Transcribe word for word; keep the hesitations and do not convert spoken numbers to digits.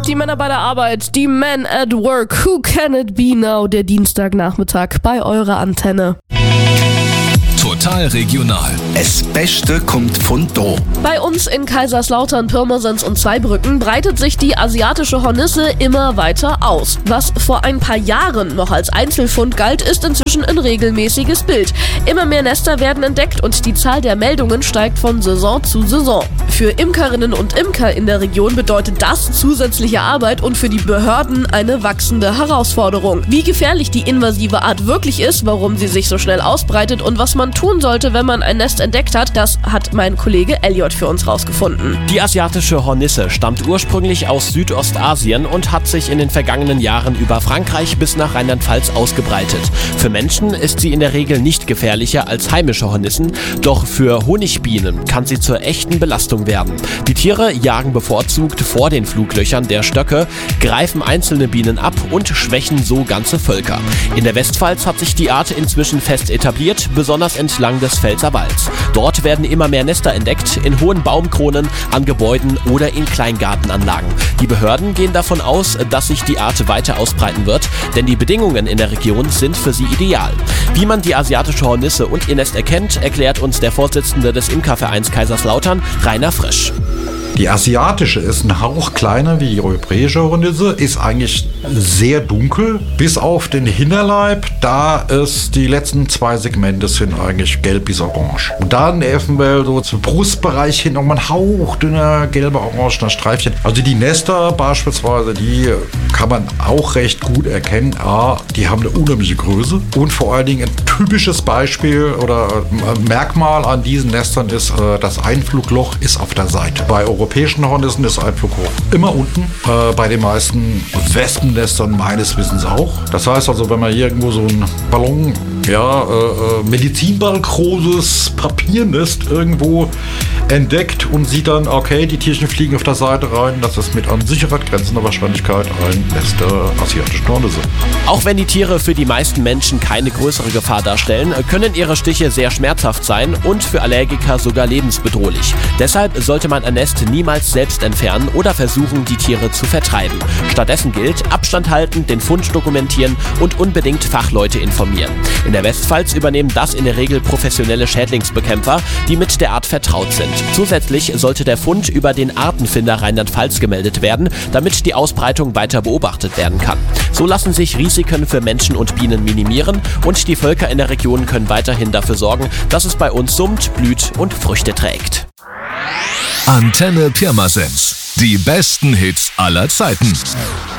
Die Männer bei der Arbeit, die Men at Work. Who can it be now? Der Dienstagnachmittag bei eurer Antenne. Total regional. Es Beste kommt von do. Bei uns in Kaiserslautern, Pirmasens und Zweibrücken breitet sich die asiatische Hornisse immer weiter aus. Was vor ein paar Jahren noch als Einzelfund galt, ist inzwischen ein regelmäßiges Bild. Immer mehr Nester werden entdeckt und die Zahl der Meldungen steigt von Saison zu Saison. Für Imkerinnen und Imker in der Region bedeutet das zusätzliche Arbeit und für die Behörden eine wachsende Herausforderung. Wie gefährlich die invasive Art wirklich ist, warum sie sich so schnell ausbreitet und was man tun sollte, wenn man ein Nest entdeckt hat, das hat mein Kollege Elliot für uns rausgefunden. Die asiatische Hornisse stammt ursprünglich aus Südostasien und hat sich in den vergangenen Jahren über Frankreich bis nach Rheinland-Pfalz ausgebreitet. Für Menschen ist sie in der Regel nicht gefährlicher als heimische Hornissen, doch für Honigbienen kann sie zur echten Belastung werden. Die Tiere jagen bevorzugt vor den Fluglöchern der Stöcke, greifen einzelne Bienen ab und schwächen so ganze Völker. In der Westpfalz hat sich die Art inzwischen fest etabliert, besonders entlang des Pfälzerwalds. Dort werden immer mehr Nester entdeckt, in hohen Baumkronen, an Gebäuden oder in Kleingartenanlagen. Die Behörden gehen davon aus, dass sich die Art weiter ausbreiten wird, denn die Bedingungen in der Region sind für sie ideal. Wie man die asiatische Hornisse und ihr Nest erkennt, erklärt uns der Vorsitzende des Imkervereins Kaiserslautern, Rainer Frisch. Die asiatische ist ein Hauch kleiner wie die europäische Hornisse, ist eigentlich sehr dunkel, bis auf den Hinterleib, da ist die letzten zwei Segmente sind eigentlich gelb bis orange. Und dann eventuell so zum Brustbereich hin nochmal ein Hauch dünner gelber orangener Streifchen. Also die Nester beispielsweise, die kann man auch recht gut erkennen. A, die haben eine unheimliche Größe und vor allen Dingen ein typisches Beispiel oder Merkmal an diesen Nestern ist, das Einflugloch ist auf der Seite. Bei europäischen Hornissen ist Einflugloch immer unten, äh, bei den meisten Wespennestern meines Wissens auch. Das heißt also, wenn man hier irgendwo so einen Ballon, ja, äh, Medizinball großes Papiernest irgendwo entdeckt und sieht dann, okay, die Tierchen fliegen auf der Seite rein, das ist mit an Sicherheit grenzender Wahrscheinlichkeit ein Nest der asiatischen Hornisse. Auch wenn die Tiere für die meisten Menschen keine größere Gefahr darstellen, können ihre Stiche sehr schmerzhaft sein und für Allergiker sogar lebensbedrohlich. Deshalb sollte man ein Nest niemals selbst entfernen oder versuchen, die Tiere zu vertreiben. Stattdessen gilt, Abstand halten, den Fund dokumentieren und unbedingt Fachleute informieren. In der Westpfalz übernehmen das in der Regel professionelle Schädlingsbekämpfer, die mit der Art vertraut sind. Zusätzlich sollte der Fund über den Artenfinder Rheinland-Pfalz gemeldet werden, damit die Ausbreitung weiter beobachtet werden kann. So lassen sich Risiken für Menschen und Bienen minimieren und die Völker in der Region können weiterhin dafür sorgen, dass es bei uns summt, blüht und Früchte trägt. Antenne Pirmasens. Die besten Hits aller Zeiten.